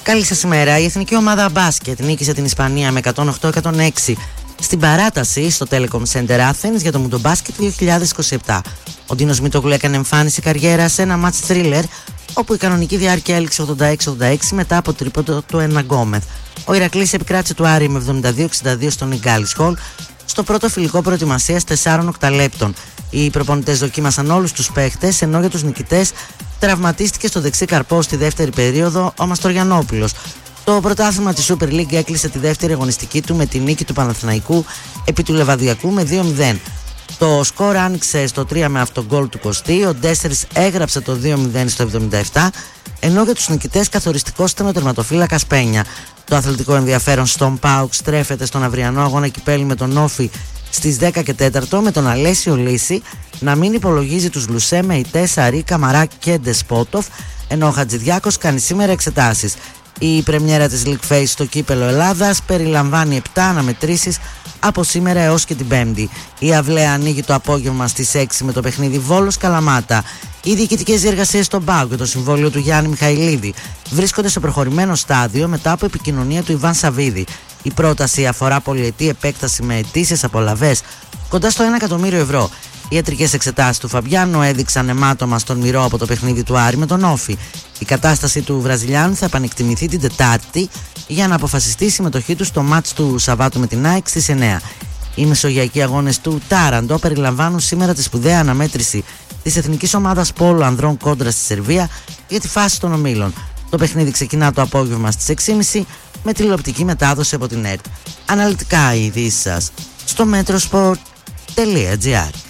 Καλή σας ημέρα. Η εθνική ομάδα μπάσκετ νίκησε την Ισπανία με 108-106 στην παράταση στο Telecom Center Athens για το Μουντομπάσκετ 2027. Ο Ντίνος Μητόγλου έκανε εμφάνιση καριέρα σε ένα match thriller, όπου η κανονική διάρκεια έληξε 86-86 μετά από τρίποντο του Ένα Γκόμεθ. Ο Ηρακλής επικράτησε του Άρη με 72-62 στον Ιγκάλις Χολ στο πρώτο φιλικό προετοιμασίας 4 οκταλέπτων. Οι προπονητές δοκίμασαν όλους τους παίχτες, ενώ για τους νικητές τραυματίστηκε στο δεξί καρπό στη δεύτερη περίοδο ο Μαστοριανόπουλος. Το πρωτάθλημα της Super League έκλεισε τη δεύτερη αγωνιστική του με τη νίκη του Παναθηναϊκού επί του Λεβαδιακού με 2-0. Το σκορ άνοιξε στο 3 με αυτογκόλ του Κωστή, ο Ντέσσερις έγραψε το 2-0 στο 77, ενώ για τους νικητές καθοριστικός ήταν ο τερματοφύλακας Πένια. Το αθλητικό ενδιαφέρον στον ΠΑΟΚ στρέφεται στον αυριανό αγώνα κυπέλλου με τον Όφη στις 10 και 4, με τον Αλέσιο Λύση να μην υπολογίζει τους Λουσέ, Μεϊτέ, Αρή, Καμαρά και Ντεσπότοφ, ενώ ο Χατζηδιάκος κάνει σήμερα εξετάσεις. Η πρεμιέρα της League Face στο κύπελλο Ελλάδας περιλαμβάνει 7 αναμετρήσεις από σήμερα έως και την Πέμπτη. Η Αυλαία ανοίγει το απόγευμα στις 6 με το παιχνίδι Βόλος Καλαμάτα. Οι διοικητικές διεργασίες στον ΠΑΟΚ και το συμβόλαιο του Γιάννη Μιχαηλίδη βρίσκονται σε προχωρημένο στάδιο μετά από επικοινωνία του Ιβάν Σαββίδη. Η πρόταση αφορά πολυετή επέκταση με αιτήσεις απολαβές κοντά στο 1 εκατομμύριο ευρώ. Οι ιατρικές εξετάσεις του Φαμπιάνο έδειξαν αιμάτωμα στον μυρό από το παιχνίδι του Άρη με τον Όφη. Η κατάσταση του Βραζιλιάνου θα επανεκτιμηθεί την Τετάρτη για να αποφασιστεί η συμμετοχή του στο μάτς του Σαββάτου με την ΑΕΚ στις 9. Οι μεσογειακοί αγώνες του Τάραντο περιλαμβάνουν σήμερα τη σπουδαία αναμέτρηση της εθνικής ομάδας πόλο ανδρών κόντρα στη Σερβία για τη φάση των ομίλων. Το παιχνίδι ξεκινά το απόγευμα στις 6.30 με τηλεοπτική μετάδοση από την ΕΡΤ. Αναλυτικά οι ειδήσεις σας στο metrosport.gr.